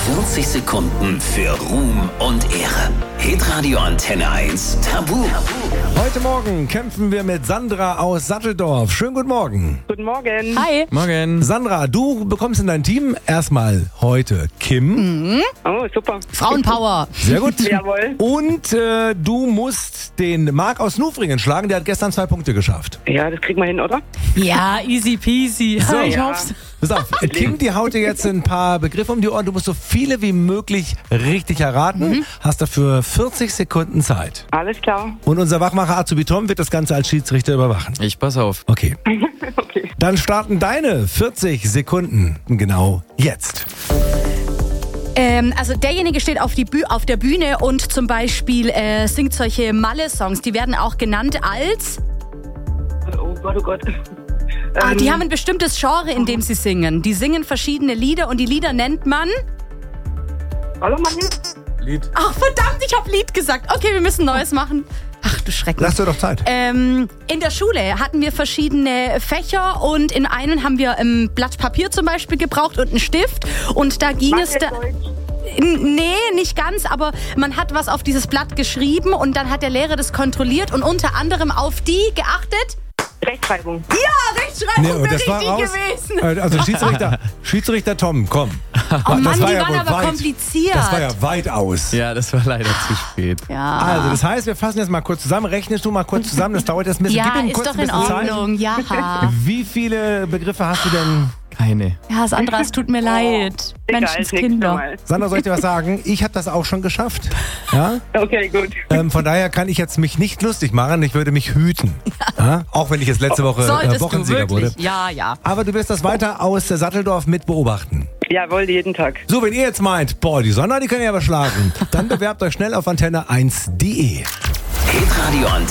40 Sekunden für Ruhm und Ehre. Hitradio Antenne 1 Tabu. Heute Morgen kämpfen wir mit Sandra aus Satteldorf. Schönen guten Morgen. Guten Morgen. Hi. Morgen. Sandra, du bekommst in dein Team erstmal heute Kim. Oh, super. Frauenpower. Sehr gut. Jawohl. Und du musst den Marc aus Nufringen schlagen. Der hat gestern 2 Punkte geschafft. Ja, das kriegen wir hin, oder? Ja, easy peasy. So. Ich Ja. hoff's. Pass auf, Kim, die haut dir jetzt ein paar Begriffe um die Ohren. Du musst so viele wie möglich richtig erraten. Hast dafür 40 Sekunden Zeit. Alles klar. Und unser Wachmacher Azubi Tom wird das Ganze als Schiedsrichter überwachen. Ich pass auf. Okay. Okay. Dann starten deine 40 Sekunden genau jetzt. Also derjenige steht auf der Bühne und zum Beispiel singt solche Malle-Songs. Die werden auch genannt als... Oh Gott, oh Gott. die haben ein bestimmtes Genre, in dem sie singen. Die singen verschiedene Lieder und die Lieder nennt man... Hallo, Mann. Lied. Ach verdammt, ich habe Lied gesagt. Okay, wir müssen Neues machen. Ach du Schrecken. Lass dir doch Zeit. In der Schule hatten wir verschiedene Fächer und in einen haben wir ein Blatt Papier zum Beispiel gebraucht und einen Stift. Und da ging es... Nee, nicht ganz, aber man hat was auf dieses Blatt geschrieben und dann hat der Lehrer das kontrolliert und unter anderem auf die geachtet. Rechtschreibung. Ja, Rechtschreibung wäre richtig gewesen. Also Schiedsrichter Tom, komm. Oh Mann, Das war die ja waren wohl aber weit. kompliziert. Das war ja weit aus. Ja, das war leider zu spät. Ja, Also, das heißt, wir fassen jetzt mal kurz zusammen. Rechnest du mal kurz zusammen. Das dauert jetzt ein bisschen. ja Gib ihm ist kurz doch ein in bisschen Ordnung. Ja. Zeit. Wie viele Begriffe hast du denn? Keine. Ja, Sandra, es tut mir leid. Egal, Menschenskinder. nächstes Mal. Sandra, soll ich dir was sagen? Ich habe das auch schon geschafft. Ja? Okay, gut. Von daher kann ich jetzt mich nicht lustig machen. Ich würde mich hüten. Ja? Auch wenn ich jetzt letzte Woche Solltest du Wochensieger wirklich? wurde. Ja, ja. Aber du wirst das weiter aus der Satteldorf mit beobachten. Jawohl, jeden Tag. So, wenn ihr jetzt meint, boah, die Sandra, die kann ja aber schlagen, dann bewerbt euch schnell auf antenne1.de. Hitradio Antenne